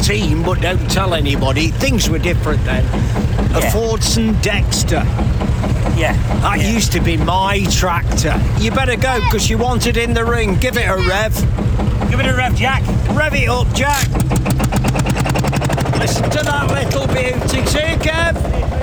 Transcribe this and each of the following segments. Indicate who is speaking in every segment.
Speaker 1: 14, but don't tell anybody. Things were different then. A Fordson Dexter.
Speaker 2: Yeah.
Speaker 1: That used to be my tractor. You better go, because you want it in the ring. Give it a rev.
Speaker 2: Give it a rev, Jack.
Speaker 1: Rev it up, Jack. Listen to that little beauty. See you, Kev.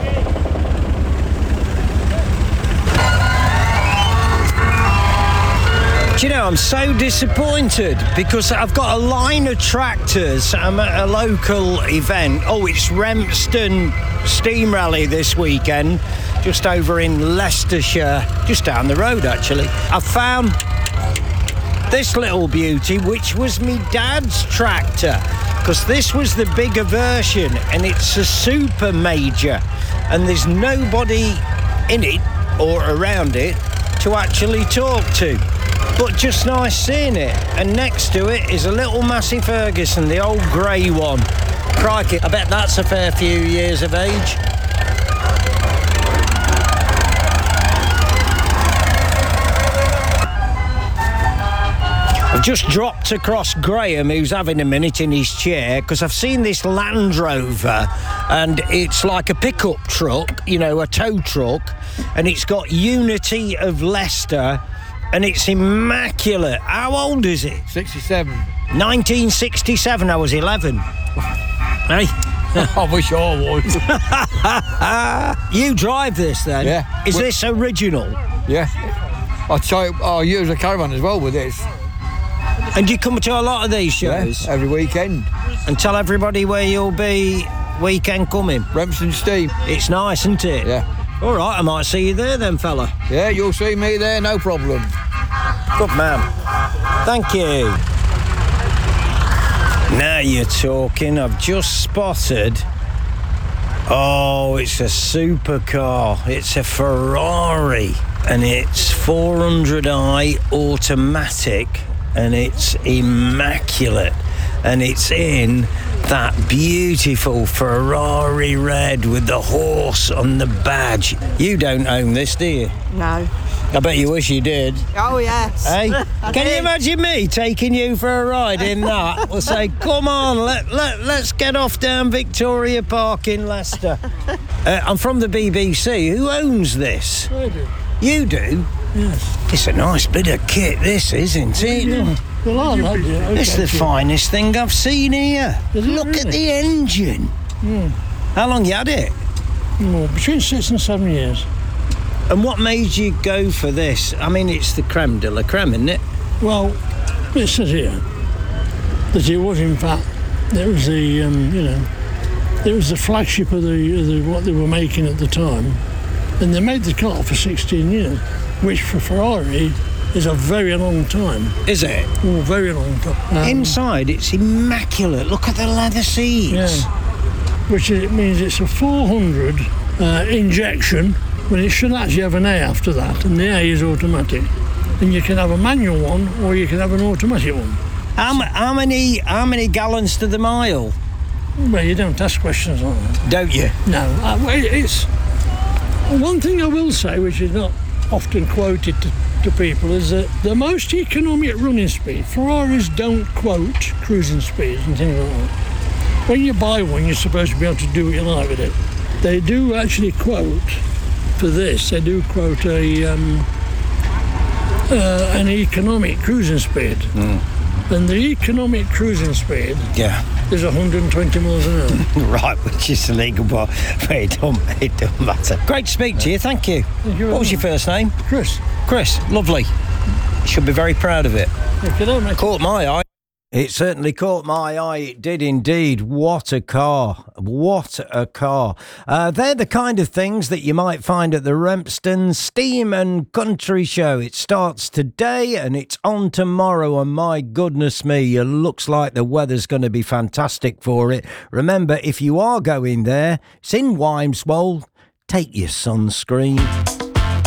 Speaker 1: Do you know, I'm so disappointed because I've got a line of tractors. I'm at a local event. Oh, it's Rempston Steam Rally this weekend, just over in Leicestershire, just down the road, actually. I found this little beauty, which was me dad's tractor, because this was the bigger version, and it's a super major, and there's nobody in it or around it to actually talk to. But just nice seeing it. And next to it is a little Massey Ferguson, the old grey one. Crikey, I bet that's a fair few years of age. I've just dropped across Graham, who's having a minute in his chair, because I've seen this Land Rover, and it's like a pickup truck, you know, a tow truck, and it's got Unity of Leicester, and it's immaculate. How old is it?
Speaker 3: 67.
Speaker 1: 1967, I was 11. Hey?
Speaker 3: I wish I would.
Speaker 1: You drive this then?
Speaker 3: Yeah.
Speaker 1: Is this original?
Speaker 3: Yeah. I use a caravan as well with this.
Speaker 1: And do you come to a lot of these shows?
Speaker 3: Yeah, every weekend.
Speaker 1: And tell everybody where you'll be weekend coming.
Speaker 3: Rempston Steam.
Speaker 1: It's nice, isn't it?
Speaker 3: Yeah.
Speaker 1: All right, I might see you there then, fella.
Speaker 3: Yeah, you'll see me there, no problem.
Speaker 1: Good man. Thank you. Now you're talking. I've just spotted... Oh, it's a supercar. It's a Ferrari. And it's 400i automatic. And it's immaculate. And it's in that beautiful Ferrari red with the horse on the badge. You don't own this, do you?
Speaker 4: No.
Speaker 1: I bet you wish you did.
Speaker 4: Oh, yes.
Speaker 1: Hey, can you imagine me taking you for a ride in that? We'll say, come on, let's get off down Victoria Park in Leicester. I'm from the BBC. Who owns this?
Speaker 5: I do.
Speaker 1: You do?
Speaker 5: Yes.
Speaker 1: It's a nice bit of kit, this, isn't it?
Speaker 5: Yeah. Well, I like it. Okay,
Speaker 1: It's the finest thing I've seen here.
Speaker 5: Is it
Speaker 1: Look at
Speaker 5: really?
Speaker 1: the engine.
Speaker 5: Yeah.
Speaker 1: How long you had it?
Speaker 5: Well, between 6 and 7 years.
Speaker 1: And what made you go for this? I mean, it's the creme de la creme, isn't it?
Speaker 5: Well, it says here that it was, in fact, it was the, it was the flagship of the what they were making at the time. And they made the car for 16 years, which for Ferrari is a very long time.
Speaker 1: Is it?
Speaker 5: Oh, very long time.
Speaker 1: Inside, it's immaculate. Look at the leather seats.
Speaker 5: Yeah. Which means it's a 400 injection, but it should actually have an A after that, and the A is automatic. And you can have a manual one, or you can have an automatic one.
Speaker 1: How many gallons to the mile?
Speaker 5: Well, you don't ask questions like that.
Speaker 1: Don't you?
Speaker 5: No, it's... One thing I will say, which is not often quoted to people, is that the most economic running speed, Ferraris don't quote cruising speeds and things like that. When you buy one, you're supposed to be able to do what you like with it. They do actually quote, for this, they do quote an economic cruising speed. And the economic cruising speed is 120 miles an hour.
Speaker 1: Right, which is illegal, but it don't matter. Great to speak to you, thank you. What was your first name?
Speaker 5: Chris.
Speaker 1: Chris, lovely. You should be very proud of it.
Speaker 5: Thank you, don't mate.
Speaker 1: Caught my eye. It certainly caught my eye, it did indeed. What a car. What a car. They're the kind of things that you might find at the Rempston Steam and Country Show. It starts today and it's on tomorrow, and my goodness me, it looks like the weather's going to be fantastic for it. Remember, if you are going there, it's in Wymeswell, take your sunscreen.